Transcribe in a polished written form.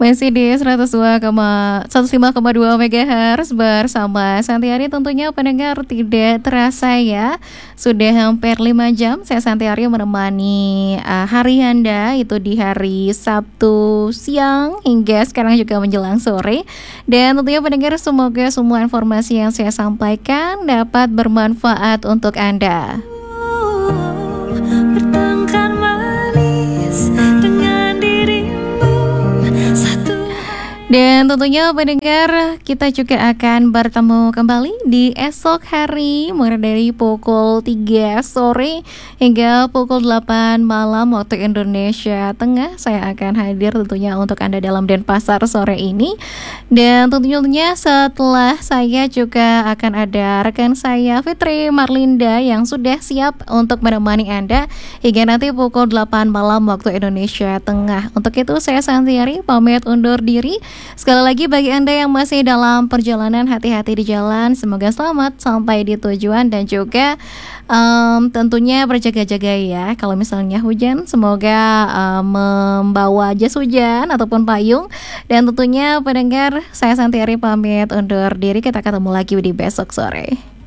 Masih di 105,2 MHz bersama Santiari, tentunya pendengar tidak terasa ya. Sudah hampir 5 jam saya Santiari menemani hari Anda, itu di hari Sabtu siang hingga sekarang juga menjelang sore. Dan tentunya pendengar, semoga semua informasi yang saya sampaikan dapat bermanfaat untuk Anda. Bertengkar manis dengan dirimu. Dan tentunya pendengar, kita juga akan bertemu kembali di esok hari mulai dari pukul 3 sore hingga pukul 8 malam waktu Indonesia Tengah. Saya akan hadir tentunya untuk Anda dalam Denpasar sore ini. Dan tentunya setelah saya juga akan ada rekan saya Fitri Marlinda yang sudah siap untuk menemani Anda hingga nanti pukul 8 malam waktu Indonesia Tengah. Untuk itu saya Santiari pamit undur diri. Sekali lagi bagi Anda yang masih dalam perjalanan, hati-hati di jalan. Semoga selamat sampai di tujuan dan juga tentunya berjaga-jaga ya. Kalau misalnya hujan, semoga membawa jas hujan ataupun payung. Dan tentunya pendengar, saya Santiari pamit undur diri. Kita ketemu lagi di besok sore.